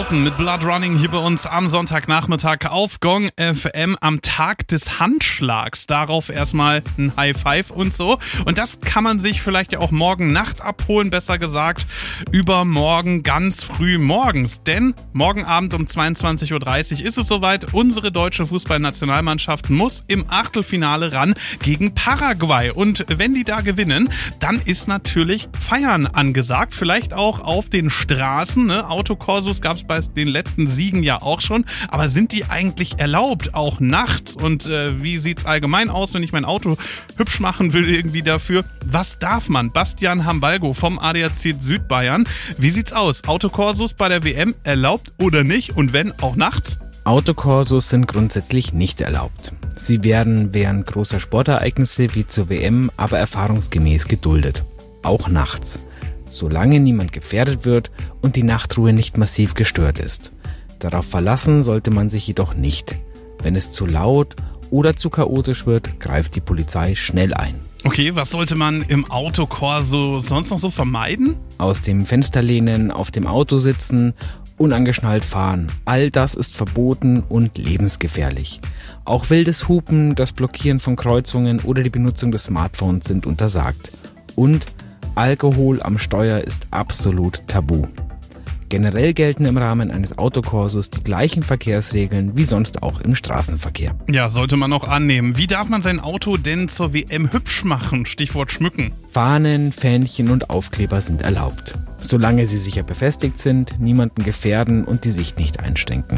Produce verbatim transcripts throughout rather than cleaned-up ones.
Button mit Blood Running hier bei uns am Sonntagnachmittag auf Gong F M am Tag des Handschlags. Darauf erstmal ein High Five und so. Und das kann man sich vielleicht ja auch morgen Nacht abholen, besser gesagt übermorgen ganz früh morgens. Denn morgen Abend um zweiundzwanzig Uhr dreißig ist es soweit. Unsere deutsche Fußballnationalmannschaft muss im Achtelfinale ran gegen Paraguay. Und wenn die da gewinnen, dann ist natürlich Feiern angesagt. Vielleicht auch auf den Straßen. Ne? Autokorsos gab es bei den letzten Siegen ja auch schon. Aber sind die eigentlich erlaubt, auch nachts? Und äh, wie sieht's allgemein aus, wenn ich mein Auto hübsch machen will irgendwie dafür? Was darf man? Bastian Hambalgo vom A D A C Südbayern. Wie sieht's aus? Autokorsos bei der W M erlaubt oder nicht? Und wenn, auch nachts? Autokorsos sind grundsätzlich nicht erlaubt. Sie werden während großer Sportereignisse wie zur W M aber erfahrungsgemäß geduldet. Auch nachts. Solange niemand gefährdet wird und die Nachtruhe nicht massiv gestört ist. Darauf verlassen sollte man sich jedoch nicht. Wenn es zu laut oder zu chaotisch wird, greift die Polizei schnell ein. Okay, was sollte man im Autokorso sonst noch so vermeiden? Aus dem Fenster lehnen, auf dem Auto sitzen, unangeschnallt fahren. All das ist verboten und lebensgefährlich. Auch wildes Hupen, das Blockieren von Kreuzungen oder die Benutzung des Smartphones sind untersagt. Und Alkohol am Steuer ist absolut tabu. Generell gelten im Rahmen eines Autokorsos die gleichen Verkehrsregeln wie sonst auch im Straßenverkehr. Ja, sollte man auch annehmen. Wie darf man sein Auto denn zur W M hübsch machen? Stichwort schmücken. Fahnen, Fähnchen und Aufkleber sind erlaubt. Solange sie sicher befestigt sind, niemanden gefährden und die Sicht nicht einschränken.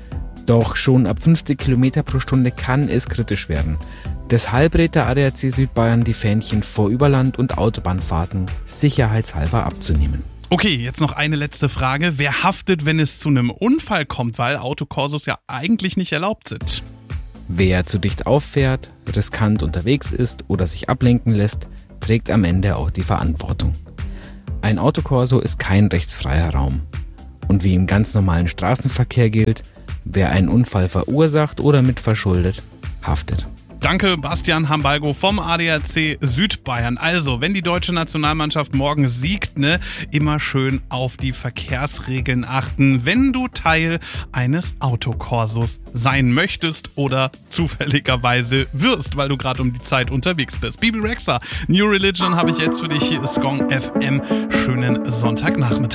Doch schon ab fünfzig Kilometer pro Stunde kann es kritisch werden. Deshalb rät der A D A C Südbayern, die Fähnchen vor Überland- und Autobahnfahrten sicherheitshalber abzunehmen. Okay, jetzt noch eine letzte Frage. Wer haftet, wenn es zu einem Unfall kommt, weil Autokorsos ja eigentlich nicht erlaubt sind? Wer zu dicht auffährt, riskant unterwegs ist oder sich ablenken lässt, trägt am Ende auch die Verantwortung. Ein Autokorso ist kein rechtsfreier Raum. Und wie im ganz normalen Straßenverkehr gilt, wer einen Unfall verursacht oder mitverschuldet, haftet. Danke, Bastian Hambalgo vom A D A C Südbayern. Also, wenn die deutsche Nationalmannschaft morgen siegt, ne, immer schön auf die Verkehrsregeln achten, wenn du Teil eines Autokorsos sein möchtest oder zufälligerweise wirst, weil du gerade um die Zeit unterwegs bist. Bebe Rexha, New Religion habe ich jetzt für dich. Hier ist Gong F M. Schönen Sonntagnachmittag.